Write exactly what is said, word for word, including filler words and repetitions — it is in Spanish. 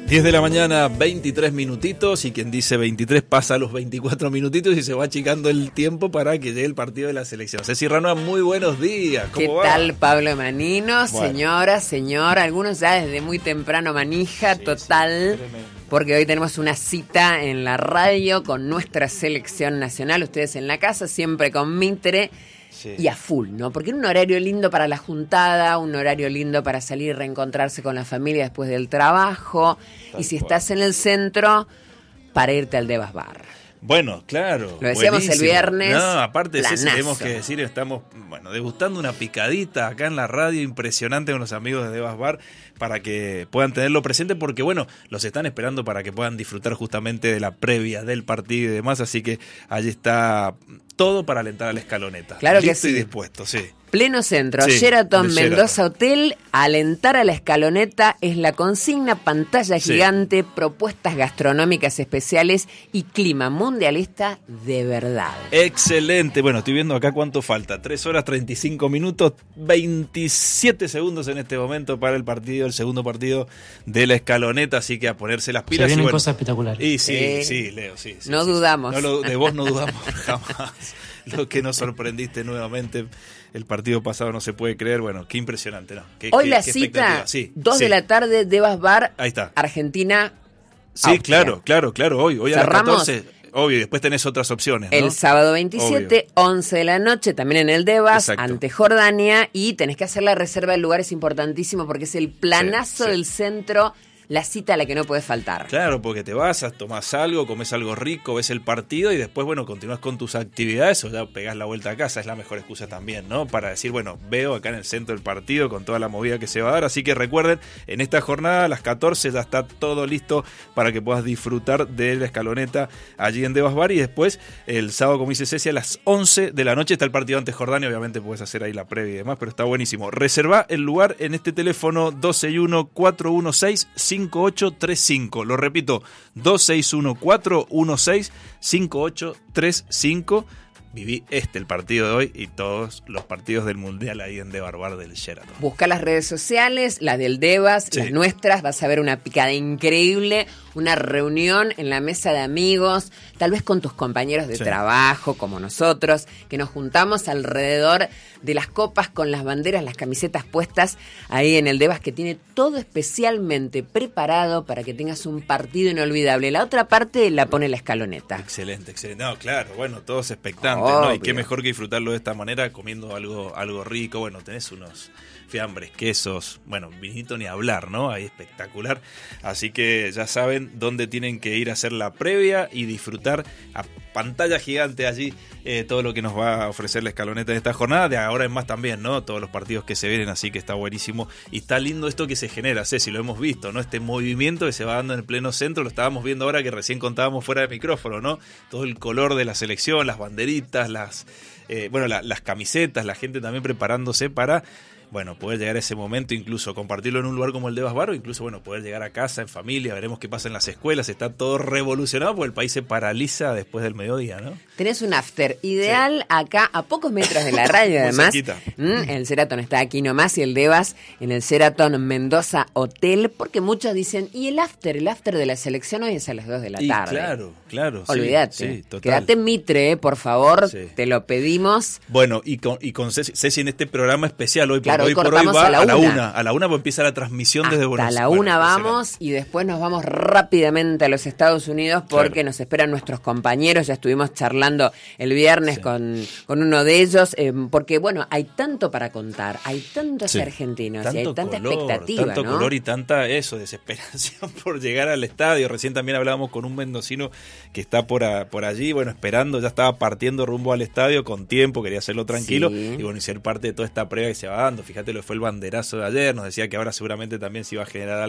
diez de la mañana, veintitrés minutitos, y quien dice veintitrés pasa a los veinticuatro minutitos y se va achicando el tiempo para que llegue el partido de la selección. Ceci Ranoa, muy buenos días. ¿Cómo ¿Qué va? tal, Pablo Manino? Bueno. Señora, señor, algunos ya desde muy temprano manija Sí, total, sí, porque hoy tenemos una cita en la radio con nuestra selección nacional, ustedes en la casa, siempre con Mitre. Sí. Y a full, ¿no? Porque era un horario lindo para la juntada, un horario lindo para salir y reencontrarse con la familia después del trabajo. Tal y si cual. estás en el centro, para irte al Devas Bar. Bueno, claro. Lo decíamos buenísimo. el viernes, No, aparte, Ceci, planazo. tenemos que decir, estamos, bueno, degustando una picadita acá en la radio impresionante con los amigos de Devas Bar para que puedan tenerlo presente, porque, bueno, los están esperando para que puedan disfrutar justamente de la previa del partido y demás, así que allí está todo para alentar a la escaloneta. Claro que Listo y sí. dispuesto, sí. Pleno centro, Sí, Sheraton de Mendoza Sheraton. Hotel, alentar a la escaloneta es la consigna, pantalla Sí. gigante, propuestas gastronómicas especiales y clima mundialista de verdad. Excelente. Bueno, estoy viendo acá cuánto falta. tres horas treinta y cinco minutos, veintisiete segundos en este momento para el partido, el segundo partido de la escaloneta, así que a ponerse las Se pilas. vienen y bueno, cosas espectaculares. Y sí, Eh, sí, Leo, sí. sí, no sí, sí. dudamos. No lo- de vos no dudamos jamás. Lo que nos sorprendiste nuevamente el partido pasado no se puede creer. Bueno, qué impresionante, ¿no? Qué, Hoy qué- la qué cita, expectativa. Sí, dos de sí. la tarde, Devas Bar, Ahí está. Argentina, Sí, Austria. claro, claro, claro. Hoy, hoy a las ¿Cerramos? catorce. Obvio, y después tenés otras opciones, ¿no? El sábado veintisiete, once de la noche, también en el Devas, Exacto. ante Jordania, y tenés que hacer la reserva del lugar, es importantísimo porque es el planazo Sí, sí. del centro, la cita a la que no puedes faltar. Claro, porque te vas, tomás algo, comes algo rico, ves el partido y después, bueno, continúas con tus actividades o ya pegás la vuelta a casa. Es la mejor excusa también, ¿no? Para decir, bueno, veo acá en el centro del partido con toda la movida que se va a dar. Así que recuerden, en esta jornada a las catorce ya está todo listo para que puedas disfrutar de la escaloneta allí en Devas Bar. Y después, el sábado, como dice Ceci, a las once de la noche está el partido ante Jordania. Obviamente puedes hacer ahí la previa y demás, pero está buenísimo. Reserva el lugar en este teléfono dos seis uno, cuatro uno seis, cinco ocho tres cinco. Lo repito, dos seis uno, cuatro uno seis, cinco ocho tres cinco. Viví este, el partido de hoy, y todos los partidos del Mundial ahí en Devas Bar del Sheraton. Busca las redes sociales, las del Devas, Sí. las nuestras, vas a ver una picada increíble, una reunión en la mesa de amigos, tal vez con tus compañeros de Sí. trabajo, como nosotros, que nos juntamos alrededor de las copas con las banderas, las camisetas puestas ahí en el Devas, que tiene todo especialmente preparado para que tengas un partido inolvidable. La otra parte la pone la escaloneta. Excelente, excelente. No, claro, bueno, todos expectantes, ¿no? Y qué Obvio. mejor que disfrutarlo de esta manera, comiendo algo, algo rico. Bueno, tenés unos fiambres, quesos, bueno, vinito ni hablar, ¿no? Ahí espectacular. Así que ya saben dónde tienen que ir a hacer la previa y disfrutar a pantalla gigante allí eh, todo lo que nos va a ofrecer la escaloneta de esta jornada, de ahora en más también, ¿no? Todos los partidos que se vienen, así que está buenísimo. Y está lindo esto que se genera, Ceci, lo hemos visto, ¿no? Este movimiento que se va dando en el pleno centro, lo estábamos viendo ahora que recién contábamos fuera de micrófono, ¿no? Todo el color de la selección, las banderitas, las, eh, bueno, la- las camisetas, la gente también preparándose para, bueno, poder llegar a ese momento, incluso compartirlo en un lugar como el Devas Bar, o incluso, bueno, poder llegar a casa en familia. Veremos qué pasa en las escuelas. Está todo revolucionado porque el país se paraliza después del mediodía, ¿no? Tenés un after ideal acá a pocos metros de la radio, además. cerquita. Mm, el Sheraton está aquí nomás y el Devas en el Sheraton Mendoza Hotel, porque muchos dicen, ¿y el after? El after de la selección hoy es a las dos de la Y tarde. claro, claro. sí, Olvídate. Sí, total. Quédate en Mitre, eh, por favor, Sí. te lo pedimos. Bueno, y con, y con Ceci, Ceci en este programa especial hoy, Claro, por hoy hoy por hoy cortamos va a la a la una. una. A la una pues empieza la transmisión desde Hasta Buenos Aires. la Bueno, una impresionante. vamos y después nos vamos rápidamente a los Estados Unidos porque Claro. nos esperan nuestros compañeros. Ya estuvimos charlando el viernes Sí. con, con uno de ellos, eh, porque bueno, hay tanto para contar, hay tantos Sí. argentinos Tanto y hay tanta color, expectativa, tanto ¿no? color y tanta eso, desesperación por llegar al estadio. Recién también hablábamos con un mendocino que está por, a- por allí, bueno, esperando, ya estaba partiendo rumbo al estadio con tiempo, quería hacerlo tranquilo, Sí. y bueno, y ser parte de toda esta previa que se va dando. Fíjate lo que fue el banderazo de ayer, nos decía que ahora seguramente también se iba a generar algo